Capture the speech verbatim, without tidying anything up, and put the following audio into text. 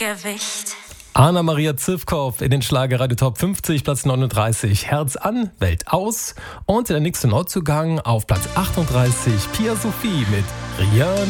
Gewicht. Anna-Maria Zivkow in den Schlagerradio Top fünfzig, Platz neununddreißig. Herz an, Welt aus. Und der nächste Neuzugang auf Platz achtunddreißig, Pia Sophie mit Rihanna.